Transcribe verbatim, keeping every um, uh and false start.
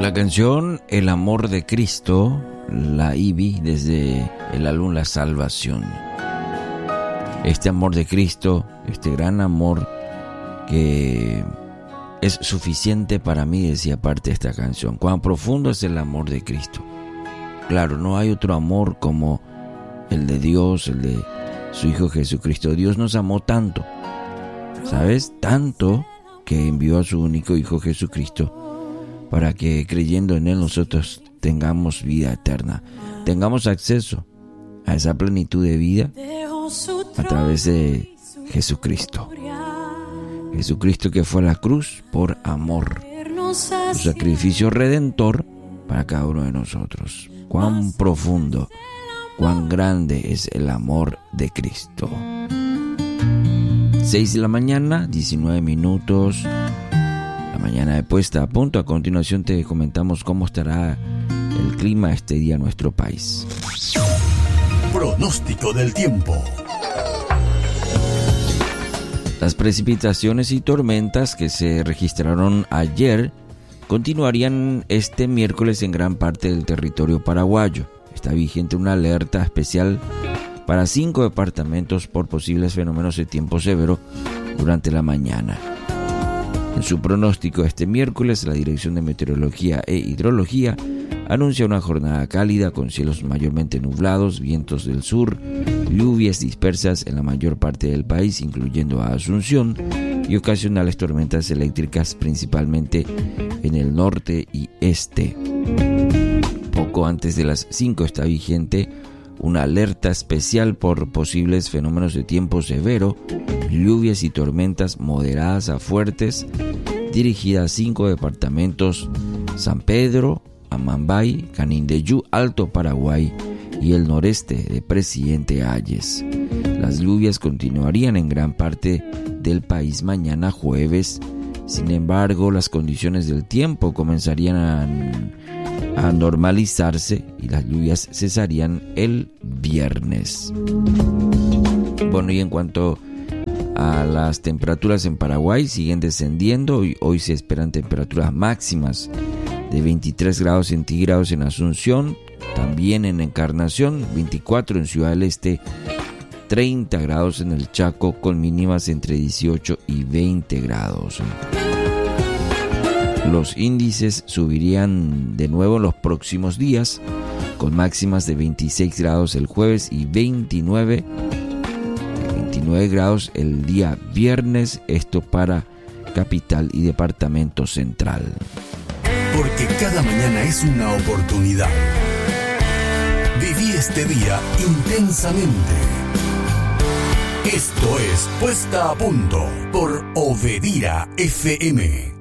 La canción El amor de Cristo, la I B I, desde el álbum La Salvación. Este amor de Cristo, este gran amor que es suficiente para mí, decía parte de esta canción. Cuán profundo es el amor de Cristo. Claro, no hay otro amor como el de Dios, el de su Hijo Jesucristo. Dios nos amó tanto, ¿sabes? Tanto que envió a su único Hijo Jesucristo para que creyendo en Él nosotros tengamos vida eterna, tengamos acceso a esa plenitud de vida a través de Jesucristo. Jesucristo que fue a la cruz por amor, su sacrificio redentor para cada uno de nosotros. Cuán profundo, cuán grande es el amor de Cristo. seis de la mañana, diecinueve minutos. Mañana de puesta a punto. A continuación te comentamos cómo estará el clima este día en nuestro país. Pronóstico del tiempo. Las precipitaciones y tormentas que se registraron ayer continuarían este miércoles en gran parte del territorio paraguayo. Está vigente una alerta especial para cinco departamentos por posibles fenómenos de tiempo severo durante la mañana. En su pronóstico este miércoles, la Dirección de Meteorología e Hidrología anuncia una jornada cálida con cielos mayormente nublados, vientos del sur, lluvias dispersas en la mayor parte del país, incluyendo a Asunción, y ocasionales tormentas eléctricas principalmente en el norte y este. Poco antes de las cinco está vigente una alerta especial por posibles fenómenos de tiempo severo, lluvias y tormentas moderadas a fuertes, dirigida a cinco departamentos: San Pedro, Amambay, Canindeyú, Alto Paraguay y el noreste de Presidente Hayes. Las lluvias continuarían en gran parte del país mañana jueves. Sin embargo, las condiciones del tiempo comenzarían a, a normalizarse y las lluvias cesarían el viernes. Bueno, y en cuanto a las temperaturas en Paraguay, siguen descendiendo y hoy se esperan temperaturas máximas de veintitrés grados centígrados en Asunción, también en Encarnación, veinticuatro en Ciudad del Este, treinta grados en el Chaco, con mínimas entre dieciocho y veinte grados. Los índices subirían de nuevo en los próximos días, con máximas de veintiséis grados el jueves y veintinueve, veintinueve grados el día viernes, esto para capital y departamento central. Porque cada mañana es una oportunidad. Viví este día intensamente. Esto es Puesta a Punto por Obedira F M.